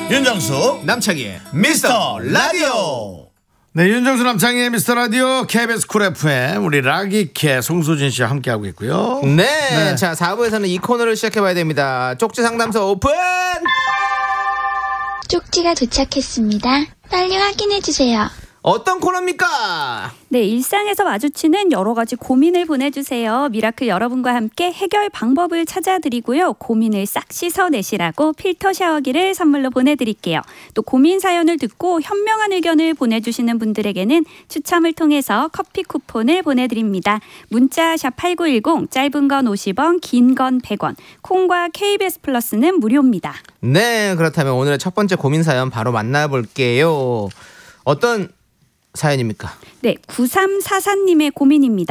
윤정수 남창희의 미스터 라디오. 네, 윤정수 남창희의 미스터 라디오 KBS 쿨 FM 우리 라기캐 송소진 씨와 함께하고 있고요. 네. 자, 4부에서는 이 코너를 시작해봐야 됩니다. 쪽지 상담소 오픈. 쪽지가 도착했습니다. 빨리 확인해주세요. 어떤 코너입니까? 네, 일상에서 마주치는 여러 가지 고민을 보내주세요. 미라클 여러분과 함께 해결 방법을 찾아드리고요. 고민을 싹 씻어내시라고 필터 샤워기를 선물로 보내드릴게요. 또 고민 사연을 듣고 현명한 의견을 보내주시는 분들에게는 추첨을 통해서 커피 쿠폰을 보내드립니다. 문자 샵 8910, 짧은 건 50원, 긴 건 100원, 콩과 KBS 플러스는 무료입니다. 네, 그렇다면 오늘의 첫 번째 고민 사연 바로 만나볼게요. 어떤 사연입니까? 네, 9344님의 고민입니다.